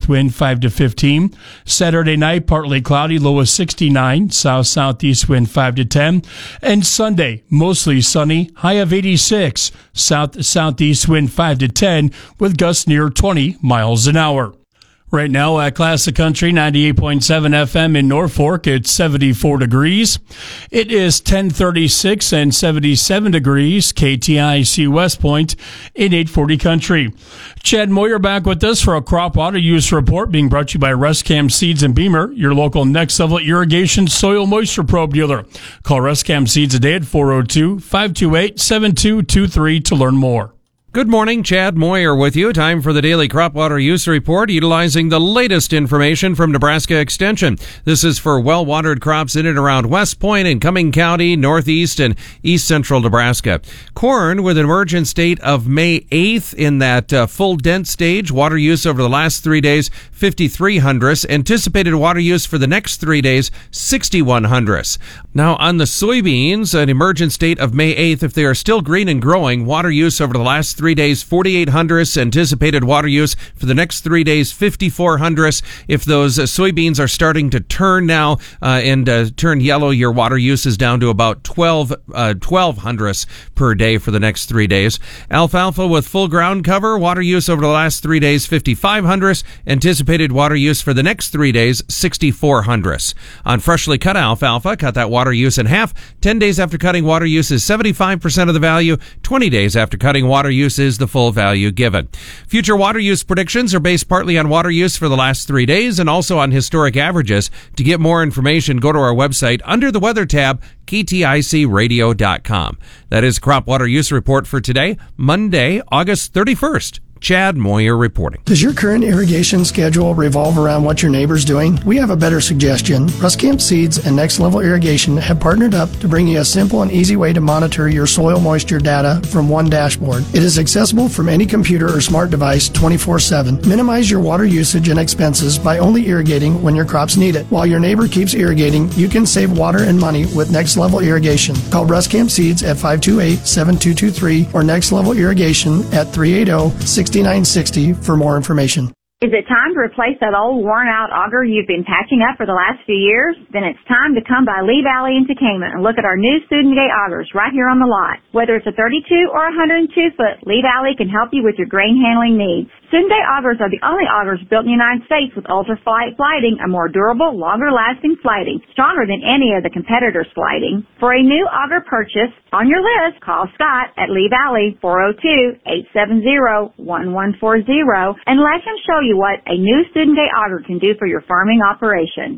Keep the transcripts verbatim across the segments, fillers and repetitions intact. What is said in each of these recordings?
wind five to fifteen. Saturday night, partly cloudy, low of sixty-nine. South-southeast wind five to ten. And Sunday, mostly sunny, high of eighty-six. South-southeast wind five to ten with gusts near twenty miles an hour. Right now at Classic Country ninety-eight point seven F M in Norfolk, it's seventy-four degrees. It is ten thirty-six and seventy-seven degrees. K T I C West Point in eight forty Country. Chad Moyer back with us for a crop water use report being brought to you by Rescam Seeds and Beamer, your local next level irrigation soil moisture probe dealer. Call Rescam Seeds today at four oh two, five two eight, seven two two three to learn more. Good morning, Chad Moyer with you. Time for the Daily Crop Water Use Report, utilizing the latest information from Nebraska Extension. This is for well-watered crops in and around West Point and Cumming County, Northeast and East Central Nebraska. Corn with an emergence date of May eighth in that uh, full dent stage. Water use over the last three days, fifty-three hundredths. Anticipated water use for the next three days, sixty-one hundredths. Now, on the soybeans, an emergence date of May eighth, if they are still green and growing, water use over the last three days, forty-eight hundredths. Anticipated water use for the next three days, fifty-four hundredths. If those uh, soybeans are starting to turn now uh, and uh, turn yellow, your water use is down to about twelve, uh, twelve hundredths per day for the next three days. Alfalfa with full ground cover, water use over the last three days, fifty-five hundredths. Anticipated water use for the next three days, sixty-four hundredths. On freshly cut alfalfa, cut that water use in half. ten days after cutting, water use is seventy-five percent of the value. twenty days after cutting, water use is the full value given. Future water use predictions are based partly on water use for the last three days and also on historic averages. To get more information, go to our website under the weather tab, K T I C radio dot com. That is Crop Water Use Report for today, Monday, August thirty-first. Chad Moyer reporting. Does your current irrigation schedule revolve around what your neighbor's doing? We have a better suggestion. Ruscamp Seeds and Next Level Irrigation have partnered up to bring you a simple and easy way to monitor your soil moisture data from one dashboard. It is accessible from any computer or smart device twenty-four seven. Minimize your water usage and expenses by only irrigating when your crops need it. While your neighbor keeps irrigating, you can save water and money with Next Level Irrigation. Call Ruscamp Seeds at five two eight, seven two two three or Next Level Irrigation at three eight zero, six nine six zero for more information. Is it time to replace that old worn-out auger you've been patching up for the last few years? Then it's time to come by Lee Valley Entertainment and look at our new Student Day augers right here on the lot. Whether it's a thirty-two or one hundred two foot, Lee Valley can help you with your grain handling needs. Student Day augers are the only augers built in the United States with ultra-flight flighting, a more durable, longer-lasting flighting, stronger than any of the competitors' flighting. For a new auger purchase on your list, call Scott at Lee Valley, four oh two, eight seven zero, one one four zero, and let him show you what a new Student Day auger can do for your farming operation.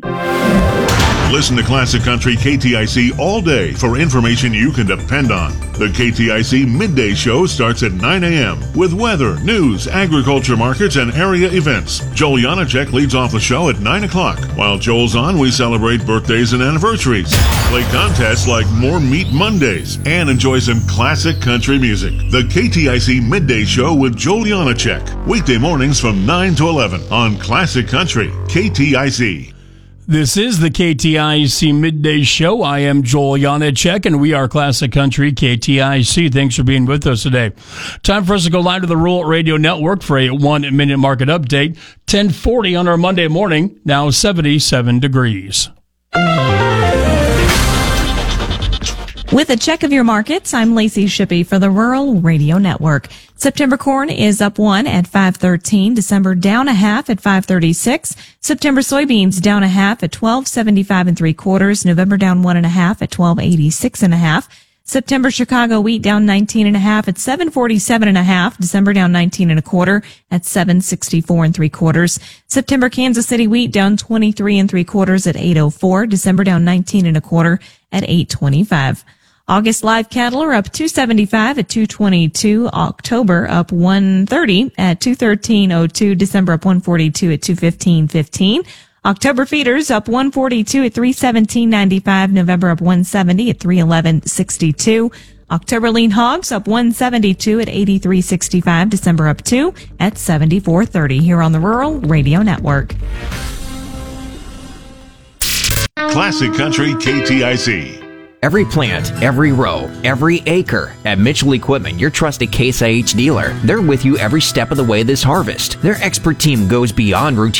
Listen to Classic Country K T I C all day for information you can depend on. The K T I C Midday Show starts at nine a.m. with weather, news, agriculture markets, and area events. Joel Janacek leads off the show at nine o'clock. While Joel's on, we celebrate birthdays and anniversaries, play contests like More Meat Mondays, and enjoy some classic country music. The K T I C Midday Show with Joel Janacek. Weekday mornings from nine to eleven on Classic Country K T I C. This is the K T I C Midday Show. I am Joel Janacek, and we are Classic Country K T I C. Thanks for being with us today. Time for us to go live to the Rural Radio Network for a one-minute market update. ten forty on our Monday morning, now seventy-seven degrees. With a check of your markets, I'm Lacey Shippey for the Rural Radio Network. September corn is up one at five thirteen. December down a half at five thirty-six. September soybeans down a half at twelve seventy-five and three quarters. November down one and a half at twelve eighty-six and a half. September Chicago wheat down nineteen and a half at seven forty-seven and a half. December down nineteen and a quarter at seven sixty-four and three quarters. September Kansas City wheat down twenty-three and three quarters at eight oh four. December down nineteen and a quarter at eight twenty-five. August live cattle are up two seventy-five at two twenty-two. October up one thirty at two thirteen oh two. December up one forty-two at two fifteen fifteen. October feeders up one forty-two at three seventeen ninety-five. November up one seventy at three eleven sixty-two. October lean hogs up one seventy-two at eighty-three sixty-five. December up two at seventy-four thirty. Here on the Rural Radio Network. Classic Country K T I C. Every plant, every row, every acre. At Mitchell Equipment, your trusted Case I H dealer. They're with you every step of the way this harvest. Their expert team goes beyond routine